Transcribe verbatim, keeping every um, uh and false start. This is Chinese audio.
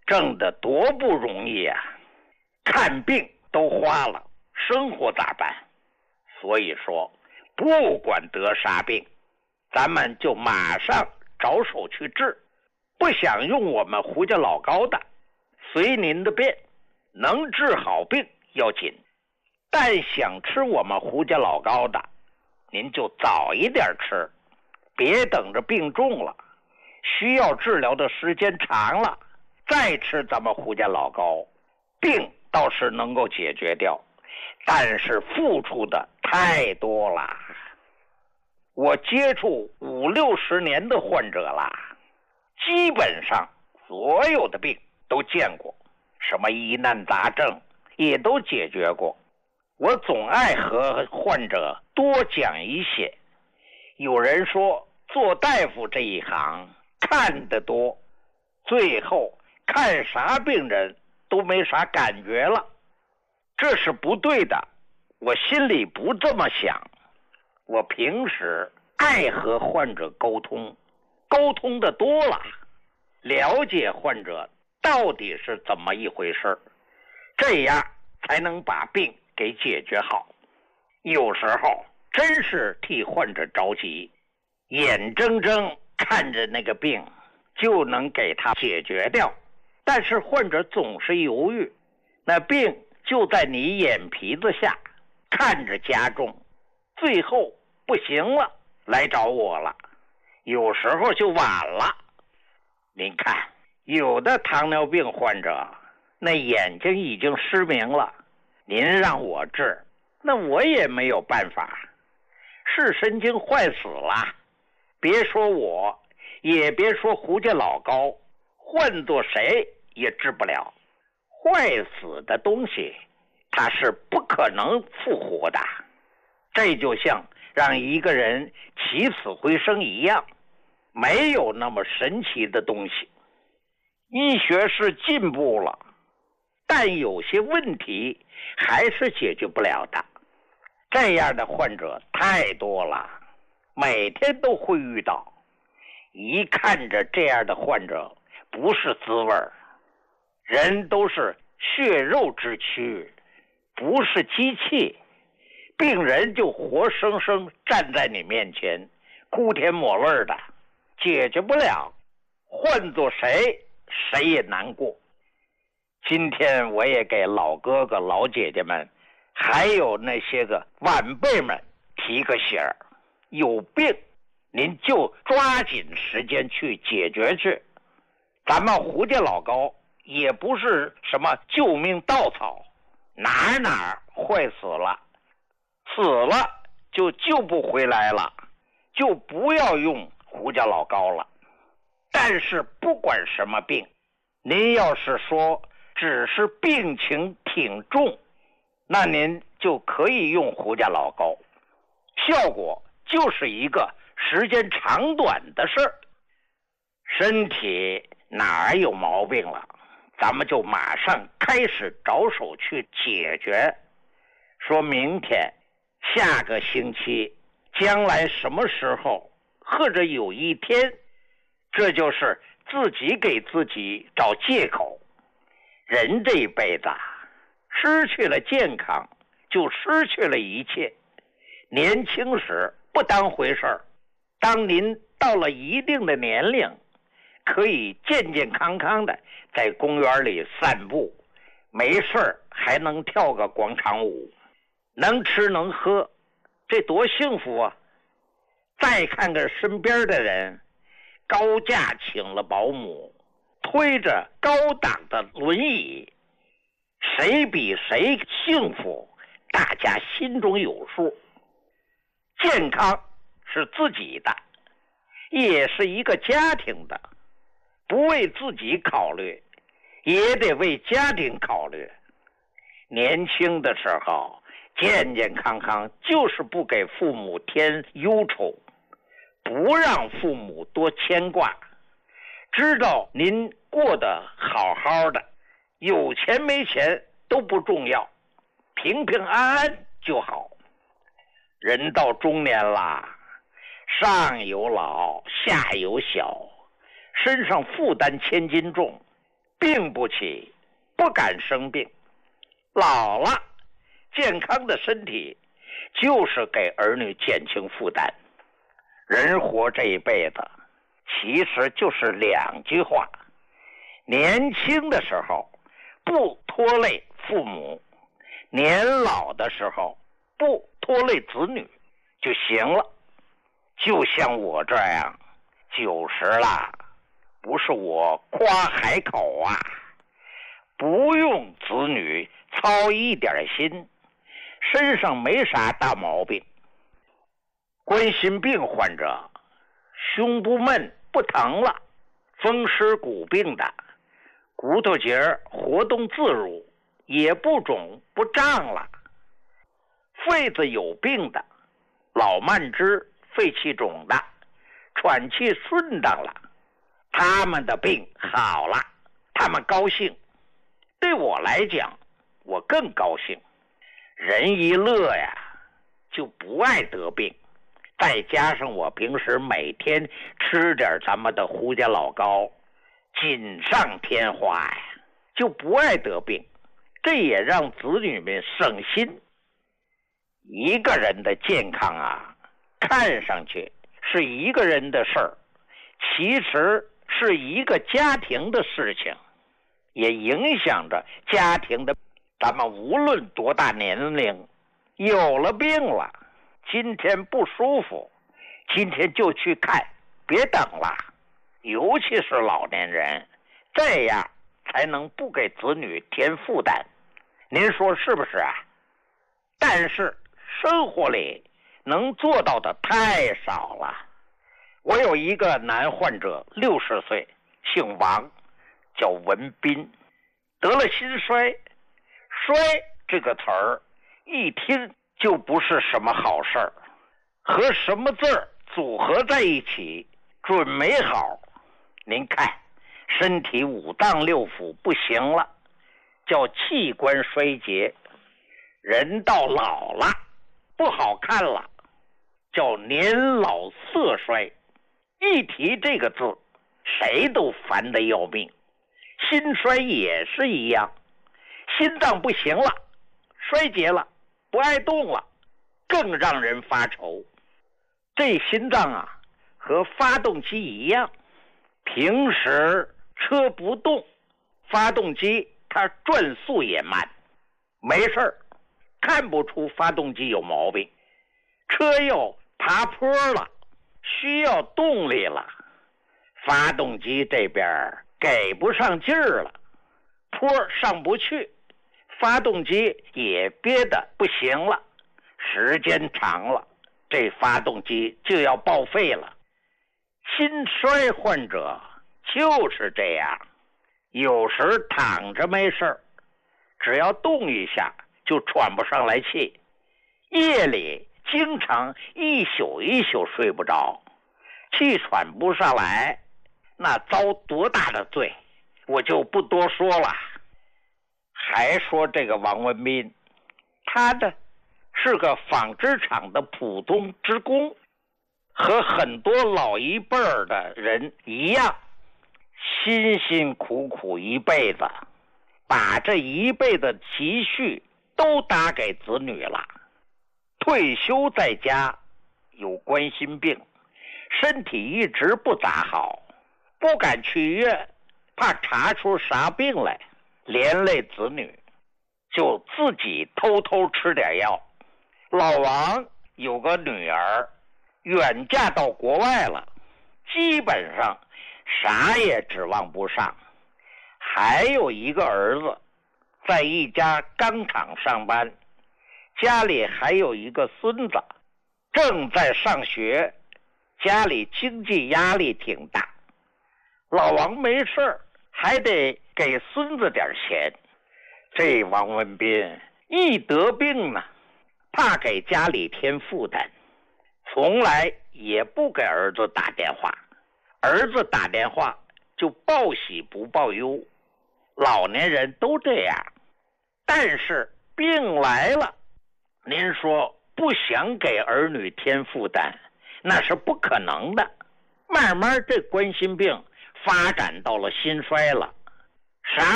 挣得多不容易啊！看病都花了，生活咋办？所以说，不管得啥病，咱们就马上着手去治。不想用我们胡家老高的，随您的便，能治好病要紧。但想吃我们胡家老高的，您就早一点吃，别等着病重了，需要治疗的时间长了再吃咱们胡家老高，病倒是能够解决掉，但是付出的太多了。我接触五六十年的患者了，基本上所有的病都见过，什么疑难杂症也都解决过。我总爱和患者多讲一些。有人说做大夫这一行看得多，最后看啥病人都没啥感觉了，这是不对的。我心里不这么想。我平时爱和患者沟通，沟通的多了，了解患者到底是怎么一回事，这样才能把病给解决好。有时候真是替患者着急，眼睁睁看着那个病就能给他解决掉，但是患者总是犹豫，那病就在你眼皮子下，看着加重，最后不行了来找我了，有时候就晚了。您看，有的糖尿病患者那眼睛已经失明了，您让我治，那我也没有办法，视神经坏死了，别说我，也别说胡家老高，换做谁也治不了。坏死的东西它是不可能复活的，这就像让一个人起死回生一样，没有那么神奇的东西。医学是进步了，但有些问题还是解决不了的。这样的患者太多了，每天都会遇到。一看着这样的患者不是滋味儿，人都是血肉之躯，不是机器，病人就活生生站在你面前，哭天抹泪的，解决不了，换做谁谁也难过。今天我也给老哥哥老姐姐们还有那些个晚辈们提个醒儿，有病您就抓紧时间去解决去。咱们胡家老高也不是什么救命稻草，哪哪坏死了，死了就救不回来了，就不要用胡家老高了。但是不管什么病，您要是说只是病情挺重，那您就可以用胡家老高，效果就是一个时间长短的事儿。身体哪儿有毛病了，咱们就马上开始着手去解决。说明天、下个星期、将来什么时候，或者有一天，这就是自己给自己找借口。人这一辈子失去了健康，就失去了一切。年轻时不当回事儿，当您到了一定的年龄，可以健健康康的在公园里散步，没事儿还能跳个广场舞，能吃能喝，这多幸福啊！再看看身边的人，高价请了保姆，推着高档的轮椅，谁比谁幸福，大家心中有数。健康是自己的，也是一个家庭的，不为自己考虑，也得为家庭考虑。年轻的时候健健康康，就是不给父母添忧愁，不让父母多牵挂，知道您过得好好的，有钱没钱都不重要，平平安安就好。人到中年啦，上有老下有小，身上负担千斤重， 病不起，不敢生病。老了，健康的身体就是给儿女减轻负担。人活这一辈子，其实就是两句话：年轻的时候不拖累父母，年老的时候不拖累子女就行了。就像我这样九十了，不是我夸海口啊，不用子女操一点心，身上没啥大毛病。冠心病患者胸不闷不疼了，风湿骨病的骨头节活动自如，也不肿不胀了。肺子有病的老慢支肺气肿的喘气顺当了，他们的病好了，他们高兴。对我来讲，我更高兴。人一乐呀，就不爱得病。再加上我平时每天吃点咱们的胡家老膏，锦上添花呀，就不爱得病。这也让子女们省心。一个人的健康啊，看上去是一个人的事儿，其实是一个家庭的事情，也影响着家庭的。咱们无论多大年龄，有了病了，今天不舒服，今天就去看，别等了。尤其是老年人，这样才能不给子女添负担。您说是不是啊？但是生活里能做到的太少了。我有一个男患者，六十岁，姓王，叫文斌，得了心衰。衰这个词儿一听就不是什么好事儿，和什么字儿组合在一起准没好。您看，身体五脏六腑不行了，叫器官衰竭。人到老了不好看了，叫年老色衰。一提这个字，谁都烦得要命。心衰也是一样，心脏不行了，衰竭了，不爱动了，更让人发愁。这心脏啊，和发动机一样，平时车不动，发动机它转速也慢，没事儿，看不出发动机有毛病。车又爬坡了，需要动力了，发动机这边给不上劲儿了，坡上不去，发动机也憋得不行了，时间长了，这发动机就要报废了。心衰患者就是这样，有时躺着没事儿，只要动一下就喘不上来气，夜里经常一宿一宿睡不着，气喘不上来，那遭多大的罪，我就不多说了。还说这个王文斌，他的是个纺织厂的普通职工，和很多老一辈儿的人一样，辛辛苦苦一辈子，把这一辈子积蓄都打给子女了。退休在家，有冠心病，身体一直不咋好，不敢去医院，怕查出啥病来，连累子女，就自己偷偷吃点药。老王有个女儿，远嫁到国外了，基本上啥也指望不上。还有一个儿子，在一家钢厂上班，家里还有一个孙子，正在上学，家里经济压力挺大。老王没事儿，还得给孙子点钱。这王文斌一得病呢，怕给家里添负担，从来也不给儿子打电话，儿子打电话就报喜不报忧，老年人都这样。但是病来了，您说不想给儿女添负担，那是不可能的。慢慢这冠心病发展到了心衰了， 啥